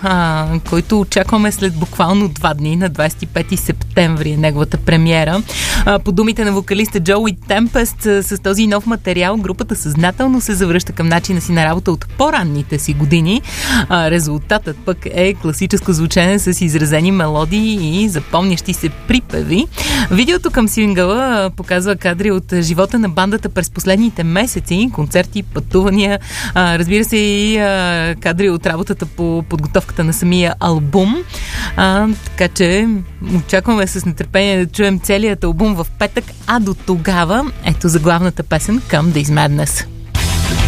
който очакваме след буквално 2 дни, на 25 септември е неговата премиера. По думите на вокалиста Джоуи Темпест, с този нов материал групата съзнателно се завръща към начина си на работа от по-ранните си години. Резултатът пък е класическо звучене с изразени мелодии и запомнящи се припеви. Видеото към сингъла показва кадри от живота на бандата през последните месеци, концерти, пътувания, разбира се и кадри от работата по подготовката на самия албум. Така че очакваме с нетърпение да чуем целият албум в петък, а до тогава ето заглавната песен Come This Madness.